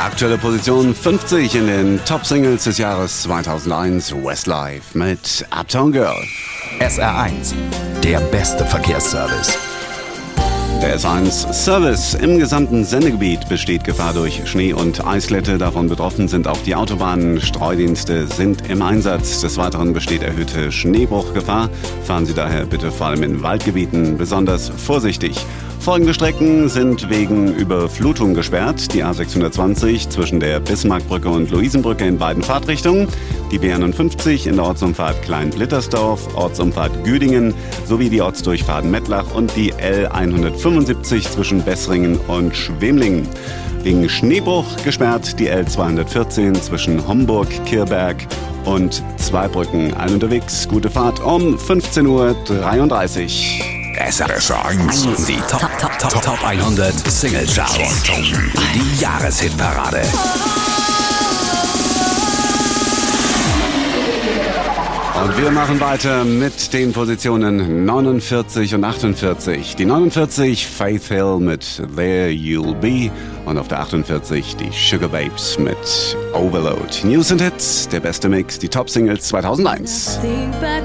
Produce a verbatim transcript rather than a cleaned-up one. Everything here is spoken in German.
Aktuelle Position fünfzig in den Top-Singles des Jahres zweitausendeins. Westlife mit Uptown Girl. S R eins, der beste Verkehrsservice. Der S eins Service. Im gesamten Sendegebiet besteht Gefahr durch Schnee- und Eisglätte. Davon betroffen sind auch die Autobahnen. Streudienste sind im Einsatz. Des Weiteren besteht erhöhte Schneebruchgefahr. Fahren Sie daher bitte vor allem in Waldgebieten besonders vorsichtig. Folgende Strecken sind wegen Überflutung gesperrt. Die A sechshundertzwanzig zwischen der Bismarckbrücke und Luisenbrücke in beiden Fahrtrichtungen. Die B einundfünfzig in der Ortsumfahrt Klein-Blittersdorf, Ortsumfahrt Güdingen sowie die Ortsdurchfahrt Mettlach und die L hundertfünfundsiebzig zwischen Bessringen und Schwemlingen. Wegen Schneebruch gesperrt die L zweihundertvierzehn zwischen Homburg, Kirberg und Zweibrücken. Allen unterwegs, gute Fahrt um fünfzehn Uhr dreiunddreißig. S R eins, die Top, Top, Top, Top hundert Single Charts. Die Jahreshitparade. Und wir machen weiter mit den Positionen neunundvierzig und achtundvierzig. Die neunundvierzig, Faith Hill mit There You'll Be. Und auf der achtundvierzig die Sugar Babes mit Overload. News and Hits, der beste Mix, die Top-Singles zweitausendeins.